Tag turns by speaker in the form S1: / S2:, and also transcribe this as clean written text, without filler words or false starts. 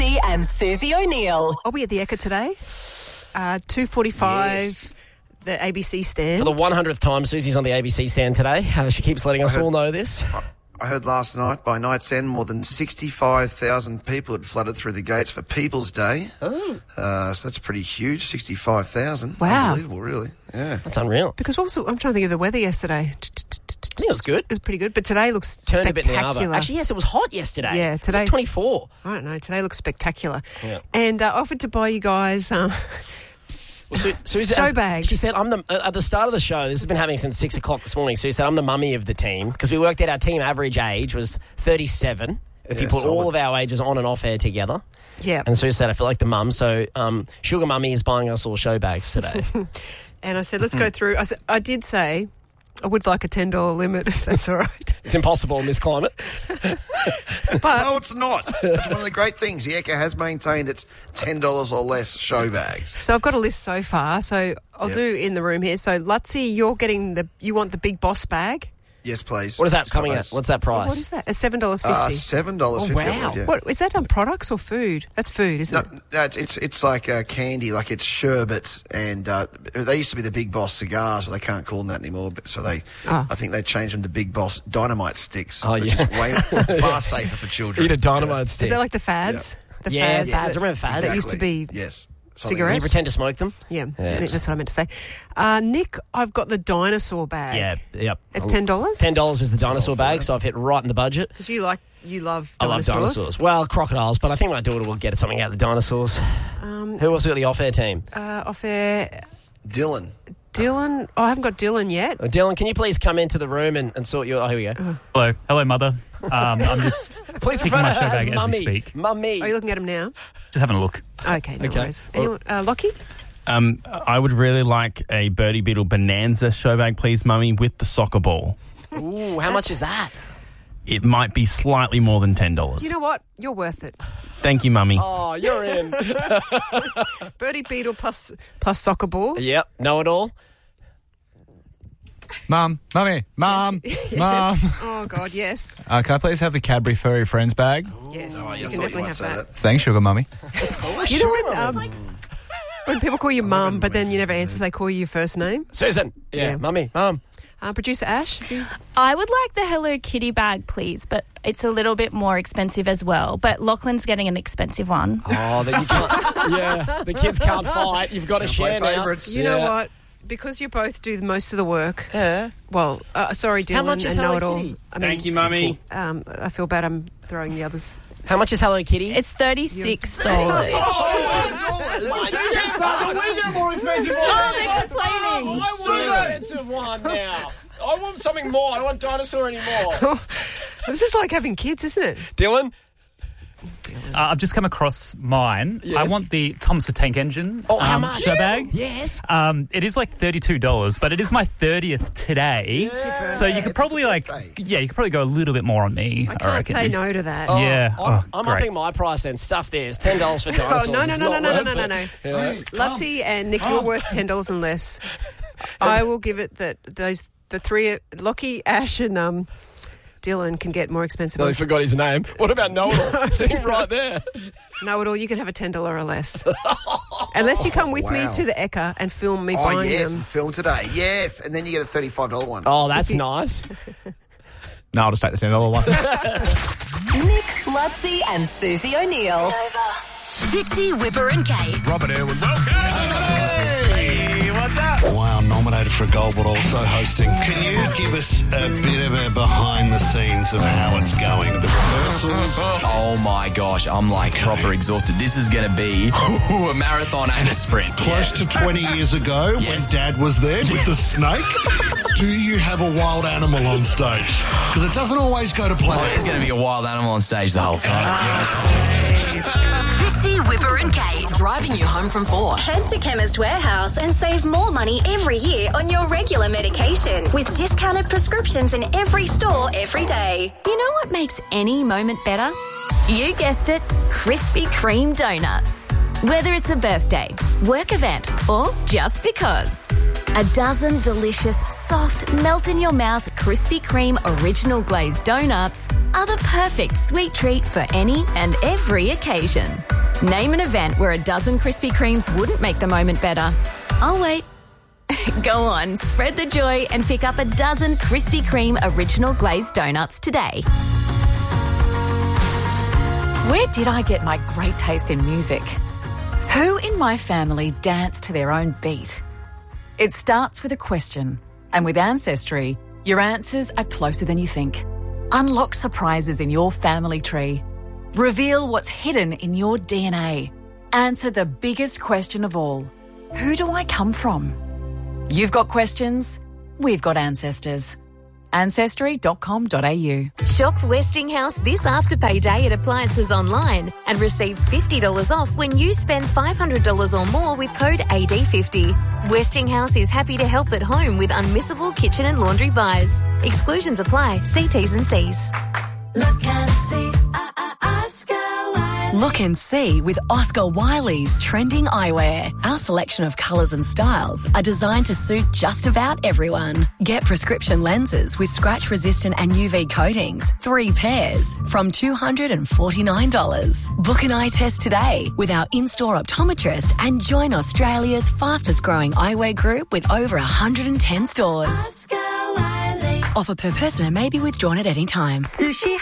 S1: Lutzi and Susie O'Neill.
S2: I'll be at the Ekka today, 2:45, the ABC stand.
S3: For the 100th time, Susie's on the ABC stand today. She keeps letting us all know this.
S4: I heard last night, by night's end, more than 65,000 people had flooded through the gates for People's Day.
S3: Oh.
S4: So that's pretty huge, 65,000.
S2: Wow.
S4: Unbelievable, really. Yeah.
S3: That's unreal.
S2: Because I'm trying to think of the weather yesterday.
S3: I think it was good.
S2: It was pretty good, but today looks
S3: Turned a bit in the
S2: spectacular.
S3: other. Actually, yes, it was hot yesterday.
S2: Yeah,
S3: It's
S2: today-
S3: like 24.
S2: I don't know. Today looks spectacular.
S3: Yeah.
S2: And I offered to buy you guys
S3: Susie,
S2: show bags.
S3: She said, at the start of the show, this has been happening since 6 o'clock this morning, Sue said, I'm the mummy of the team, because we worked out our team average age was 37, if you put
S4: solid.
S3: all of our ages on and off air together.
S2: Yeah.
S3: And Sue said, I feel like the mum, so Sugar Mummy is buying us all show bags today.
S2: And I said, let's go through. I did say I would like a $10 limit, if that's all right.
S3: It's impossible in this climate.
S2: But
S4: No, it's not. It's one of the great things. The Ekka has maintained its $10 or less show bags.
S2: so I've got a list so far. So I'll do in the room here. So Lutzi, you want the Big Boss bag?
S4: Yes, please.
S3: What is that
S4: It's got
S3: coming at?
S4: those.
S3: What's that price?
S2: What is that? It's $7.50.
S4: $7.50.
S3: Oh, wow.
S4: I believe, yeah.
S2: What is that on products or food? That's food, isn't it?
S4: No, it's like candy, like it's sherbet, and they used to be the Big Boss cigars, but they can't call them that anymore. So I think they changed them to Big Boss Dynamite sticks.
S3: Oh,
S4: which
S3: yeah.
S4: is way far safer for children.
S3: Eat a dynamite stick.
S2: Is that like the fads? The
S3: Yeah,
S2: fads.
S3: fads. Remember fads?
S2: That used to be
S4: yes.
S3: Can
S4: Something
S2: cigarettes?
S3: you pretend to smoke them?
S2: Yeah,
S3: Yes.
S2: that's what I meant to say. Nick, I've got the dinosaur bag.
S3: Yeah, yep.
S2: It's $10?
S3: $10 is the dinosaur bag, so I've hit right in the budget.
S2: Because you love
S3: I love
S2: dinosaurs.
S3: dinosaurs. Well, crocodiles, but I think my daughter will get something out of the dinosaurs. Who else got the off-air team?
S2: Off air,
S4: Dylan.
S2: Dylan. Oh, I haven't got Dylan yet.
S3: Dylan, can you please come into the room and sort your... Oh, here we go.
S5: Hello, Mother. I'm just
S3: Please
S5: picking
S3: refer
S5: my
S3: to
S5: show
S3: her as
S5: bag as
S3: mummy.
S5: we speak.
S3: Mummy.
S2: Are you looking at him now?
S5: Just having a look.
S2: Okay, no
S3: Okay.
S2: worries. Anyone, Lockie?
S6: I would really like a Birdie Beetle Bonanza show bag, please, Mummy, with the soccer ball.
S3: Ooh, how much is that?
S6: It might be slightly more than $10.
S2: You know what? You're worth it.
S6: Thank you, Mummy.
S3: Oh, you're in.
S2: Birdie Beetle plus soccer ball.
S3: Yep, know it all.
S7: Mum.
S2: Oh, God, yes.
S7: Can I please have the Cadbury Furry Friends bag?
S2: Yes,
S4: Oh,
S2: you
S4: I
S2: can
S4: thought
S2: definitely
S4: you might
S2: have
S4: say
S2: that.
S7: Thanks, Sugar Mummy.
S2: You know when people call you Mum, but then you never answer, they call you your first name?
S3: Susan. Yeah,
S2: Yeah.
S3: Mummy. Mum.
S2: Producer Ash? have you-
S8: I would like the Hello Kitty bag, please, but it's a little bit more expensive as well. But Lachlan's getting an expensive one.
S3: Oh, that you can't... Yeah, the kids can't fight. You've got to share
S4: Play
S3: now.
S4: favourites.
S2: You know what? Because you both do most of the work.
S3: Yeah.
S2: Well, sorry, Dylan,
S3: How much is
S2: and
S3: Hello
S2: know-it-all.
S3: Kitty?
S2: I mean,
S6: Thank you, Mummy.
S2: I feel bad I'm throwing the others.
S3: How much is Hello Kitty?
S8: It's $36. Oh, they're complaining.
S3: I want an expensive one now. I want something more. I don't want dinosaur anymore.
S2: This is like having kids, isn't it?
S3: Dylan?
S5: I've just come across mine.
S3: Yes.
S5: I want the Thomas the Tank Engine
S3: Oh, how much?
S5: show bag.
S3: Yes.
S5: It is like $32, but it is my 30th today. So you could probably you could probably go a little bit more on me.
S2: I can't
S5: reckon.
S2: say no to that.
S5: Yeah.
S3: I'm
S5: great.
S3: upping my price then. Stuff there. It's $10 for
S2: Oh,
S3: dinosaurs.
S2: no.
S3: It's not worth it. Yeah.
S2: Lutzi and Nick, you're worth $10 and less. I will give it that the three, Lockie, Ash, and Dylan can get more expensive
S3: No, he
S2: ones.
S3: forgot his name. What about Noel? Sitting right there.
S2: Know-it-all, you can have a $10 or less. Unless you come with me
S4: wow.
S2: to the Ekka and film me
S4: Oh,
S2: buying
S4: yes,
S2: them.
S4: and film today. Yes, and then you get a $35 one.
S3: Oh, that's nice.
S7: No, I'll just take the $10 one.
S1: Nick, Lutzi and Susie O'Neill. Fitzy, Whipper and Kate.
S9: Robert Irwin, welcome. Hey, what's up? Wow, nominated for a gold, but also hosting. Can you give us a bit of a behind the scenes of how it's going? The rehearsals?
S10: Oh my gosh, I'm like proper exhausted. This is going to be a marathon and a sprint.
S9: Close to 20 years ago,
S10: Yes.
S9: when Dad was there with the snake, do you have a wild animal on stage? Because it doesn't always go to plan.
S10: There's going to be a wild animal on stage the whole time.
S1: Fitzy, Whipper and Kate. Driving you home from 4.
S11: Head to Chemist Warehouse and save more money every year on your regular medication with discounted prescriptions in every store every day.
S12: You know what makes any moment better? You guessed it, Krispy Kreme donuts. Whether it's a birthday, work event, or just because. A dozen delicious, soft, melt-in-your-mouth Krispy Kreme original glazed donuts are the perfect sweet treat for any and every occasion. Name an event where a dozen Krispy Kremes wouldn't make the moment better. I'll wait. Go on, spread the joy and pick up a dozen Krispy Kreme original glazed donuts today.
S13: Where did I get my great taste in music? Who in my family danced to their own beat? It starts with a question, and with Ancestry, your answers are closer than you think. Unlock surprises in your family tree. Reveal what's hidden in your DNA. Answer the biggest question of all. Who do I come from? You've got questions, we've got ancestors. Ancestry.com.au.
S12: Shop Westinghouse this Afterpay Day at Appliances Online and receive $50 off when you spend $500 or more with code AD50. Westinghouse is happy to help at home with unmissable kitchen and laundry buys. Exclusions apply. See T's and C's.
S14: Look and see, Oscar Wiley. Look and see with Oscar Wiley's trending eyewear. Our selection of colours and styles are designed to suit just about everyone. Get prescription lenses with scratch-resistant and UV coatings, 3 pairs, from $249. Book an eye test today with our in-store optometrist and join Australia's fastest-growing eyewear group with over 110 stores. Oscar Wiley. Offer per person and may be withdrawn at any time.
S12: Sushi